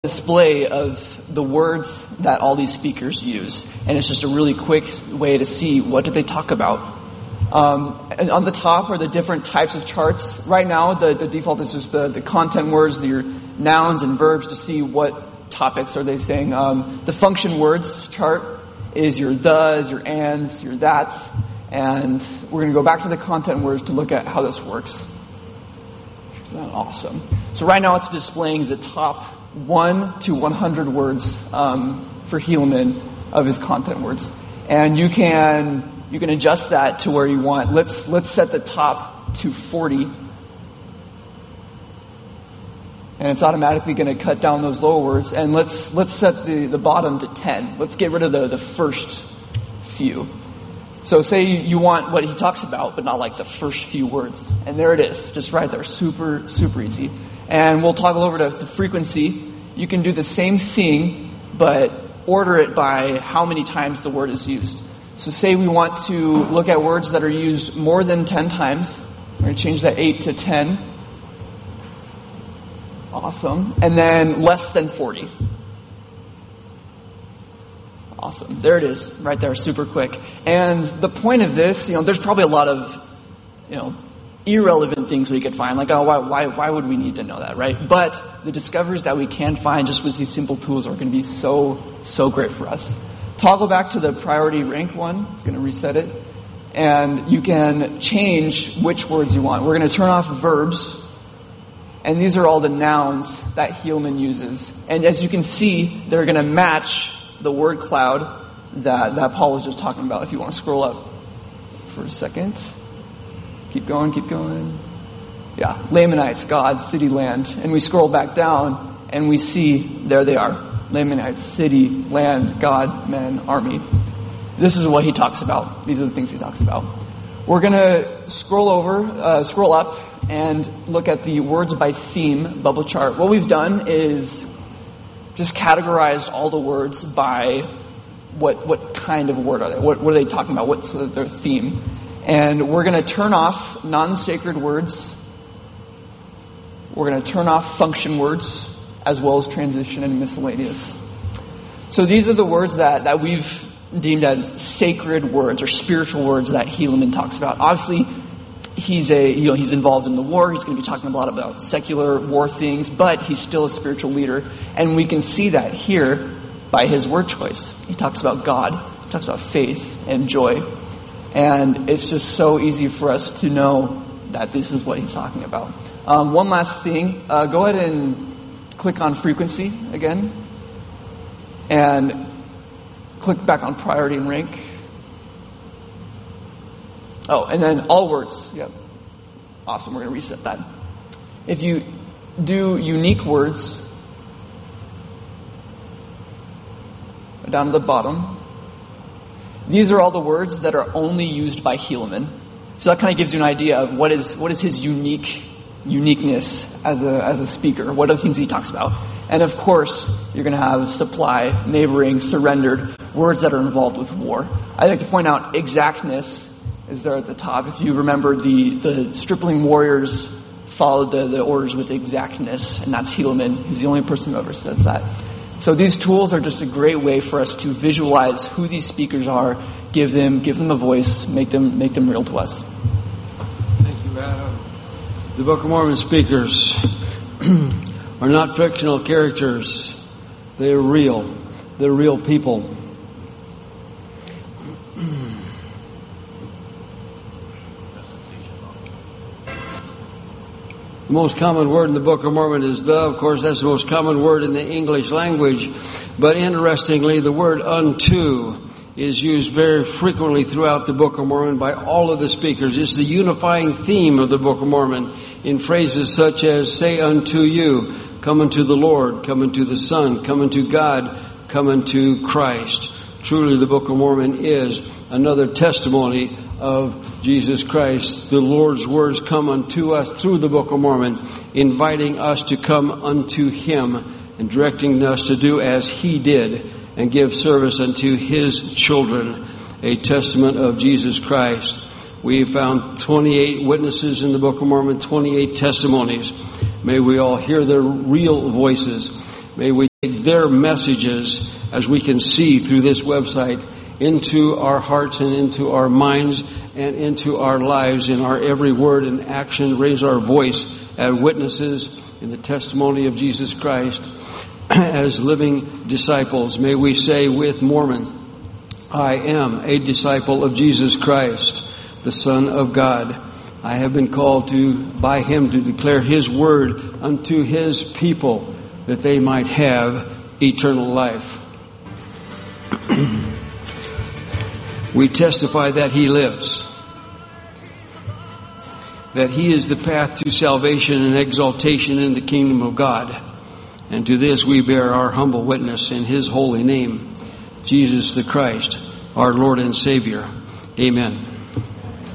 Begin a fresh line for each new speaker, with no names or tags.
display of the words that all these speakers use, and it's just a really quick way to see what did they talk about. And on the top are the different types of charts. Right now, the default is just the content words, your nouns and verbs, to see what topics are they saying. The function words chart is your thes, your ands, your that's, and we're going to go back to the content words to look at how this works. Awesome. So right now it's displaying the top 1 to 100 words for Helaman of his content words, and you can adjust that to where you want. Let's set the top to 40, and it's automatically going to cut down those lower words. And let's set the bottom to 10. Let's get rid of the first few. So say you want what he talks about, but not like the first few words. And there it is, just right there. Super, super easy. And we'll toggle over to frequency. You can do the same thing, but order it by how many times the word is used. So say we want to look at words that are used more than 10 times. We're going to change that 8 to 10. Awesome. And then less than 40. Awesome. There it is, right there, super quick. And the point of this, there's probably a lot of, irrelevant things we could find, like, why would we need to know that, right? But the discoveries that we can find just with these simple tools are going to be so great for us. Toggle back to the priority rank one. It's going to reset it. And you can change which words you want. We're going to turn off verbs. And these are all the nouns that Helaman uses. And as you can see, they're going to match the word cloud that Paul was just talking about. If you want to scroll up for a second. Keep going. Yeah, Lamanites, God, city, land. And we scroll back down and we see, there they are. Lamanites, city, land, God, men, army. This is what he talks about. These are the things he talks about. We're going to scroll up and look at the words by theme bubble chart. What we've done is just categorized all the words by what kind of word are they? What are they talking about? What's their theme? And we're going to turn off non-sacred words. We're going to turn off function words, as well as transition and miscellaneous. So these are the words that we've deemed as sacred words or spiritual words that Helaman talks about. Obviously, he's involved in the war. He's going to be talking a lot about secular war things, but he's still a spiritual leader, and we can see that here by his word choice. He talks about God. He talks about faith and joy. And it's just so easy for us to know that this is what he's talking about. One last thing. Go ahead and click on frequency again. And click back on priority and rank. Oh, and then all words. Yep. Awesome. We're going to reset that. If you do unique words, down to the bottom, these are all the words that are only used by Helaman. So that kind of gives you an idea of what is his uniqueness as a speaker. What are the things he talks about? And of course, you're going to have supply, neighboring, surrendered, words that are involved with war. I'd like to point out exactness is there at the top. If you remember, the stripling warriors followed the orders with exactness, and that's Helaman. He's the only person who ever says that. So these tools are just a great way for us to visualize who these speakers are, give them a voice, make them real to us.
Thank you, Adam. The Book of Mormon speakers are not fictional characters. They are real. They're real people. The most common word in the Book of Mormon is the. Of course, that's the most common word in the English language. But interestingly, the word unto is used very frequently throughout the Book of Mormon by all of the speakers. It's the unifying theme of the Book of Mormon in phrases such as, say unto you, come unto the Lord, come unto the Son, come unto God, come unto Christ. Truly, the Book of Mormon is another testimony of Jesus Christ. The Lord's words come unto us through the Book of Mormon, inviting us to come unto Him and directing us to do as He did and give service unto His children, a testament of Jesus Christ. We found 28 witnesses in the Book of Mormon, 28 testimonies. May we all hear their real voices. May we take their messages, as we can see through this website, into our hearts and into our minds and into our lives in our every word and action. Raise our voice as witnesses in the testimony of Jesus Christ as living disciples. May we say with Mormon, I am a disciple of Jesus Christ, the Son of God. I have been called by Him to declare His word unto His people, that they might have eternal life. We testify that He lives, that He is the path to salvation and exaltation in the kingdom of God. And to this we bear our humble witness in His holy name, Jesus the Christ, our Lord and Savior. Amen.